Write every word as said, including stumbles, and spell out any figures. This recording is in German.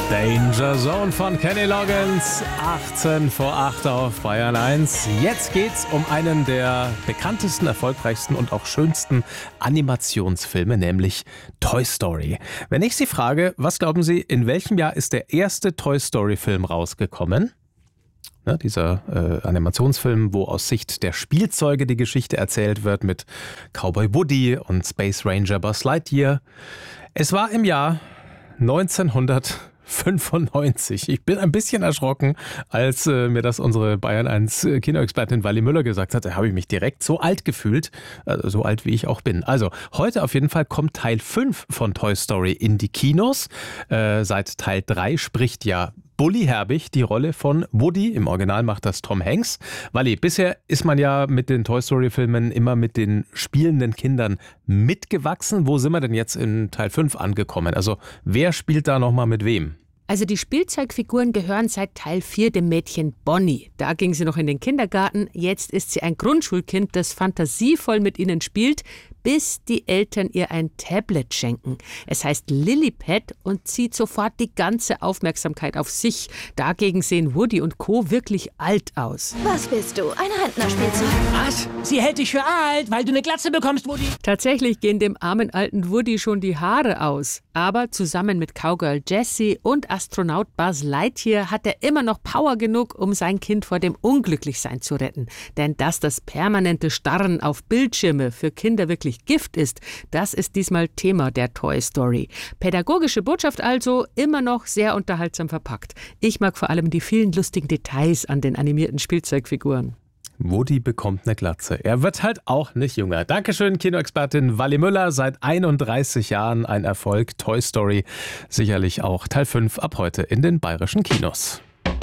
Danger Zone von Kenny Loggins, achtzehn vor acht auf Bayern eins. Jetzt geht's um einen der bekanntesten, erfolgreichsten und auch schönsten Animationsfilme, nämlich Toy Story. Wenn ich Sie frage, was glauben Sie, in welchem Jahr ist der erste Toy Story Film rausgekommen? Ne, dieser äh, Animationsfilm, wo aus Sicht der Spielzeuge die Geschichte erzählt wird mit Cowboy Woody und Space Ranger Buzz Lightyear. Es war im Jahr neunzehnhundertfünfundneunzig. Ich bin ein bisschen erschrocken, als äh, mir das unsere Bayern eins Kinoexpertin Wally Müller gesagt hat. Da habe ich mich direkt so alt gefühlt, also so alt wie ich auch bin. Also heute auf jeden Fall kommt Teil fünf von Toy Story in die Kinos. Äh, seit Teil drei spricht ja Bully Herbig die Rolle von Woody. Im Original macht das Tom Hanks. Wally, bisher ist man ja mit den Toy Story Filmen immer mit den spielenden Kindern mitgewachsen. Wo sind wir denn jetzt in Teil fünf angekommen? Also wer spielt da nochmal mit wem? Also die Spielzeugfiguren gehören seit Teil vier dem Mädchen Bonnie. Da ging sie noch in den Kindergarten. Jetzt ist sie ein Grundschulkind, das fantasievoll mit ihnen spielt, bis die Eltern ihr ein Tablet schenken. Es heißt Lillipad und zieht sofort die ganze Aufmerksamkeit auf sich. Dagegen sehen Woody und Co. wirklich alt aus. Was bist du? Ein Rentnerspielzeug? Was? Sie hält dich für alt, weil du eine Glatze bekommst, Woody? Tatsächlich gehen dem armen alten Woody schon die Haare aus. Aber zusammen mit Cowgirl Jessie und Astronaut Buzz Lightyear hat er immer noch Power genug, um sein Kind vor dem Unglücklichsein zu retten. Denn dass das permanente Starren auf Bildschirme für Kinder wirklich Gift ist, das ist diesmal Thema der Toy Story. Pädagogische Botschaft also, immer noch sehr unterhaltsam verpackt. Ich mag vor allem die vielen lustigen Details an den animierten Spielzeugfiguren. Woody bekommt eine Glatze. Er wird halt auch nicht jünger. Dankeschön, Kinoexpertin Wally Müller. Seit einunddreißig Jahren ein Erfolg. Toy Story sicherlich auch Teil fünf ab heute in den bayerischen Kinos.